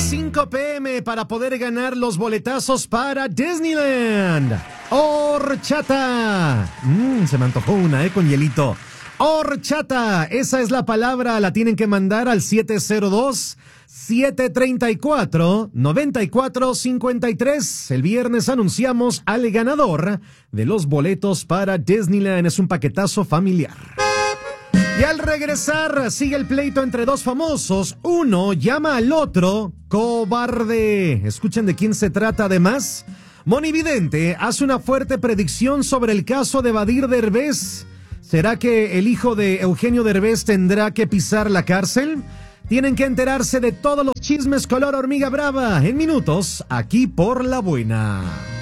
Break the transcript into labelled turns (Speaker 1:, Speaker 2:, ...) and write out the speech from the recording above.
Speaker 1: 5 p.m. para poder ganar los boletazos para Disneyland. Horchata. Se me antojó una, con hielito. Horchata, esa es la palabra, la tienen que mandar al 702-734-9453. El viernes anunciamos al ganador de los boletos para Disneyland. Es un paquetazo familiar. Y al regresar, sigue el pleito entre dos famosos. Uno llama al otro cobarde. Escuchen de quién se trata además. Moni Vidente hace una fuerte predicción sobre el caso de Badir Derbez. ¿Será que el hijo de Eugenio Derbez tendrá que pisar la cárcel? Tienen que enterarse de todos los chismes color hormiga brava en minutos, aquí por La Buena.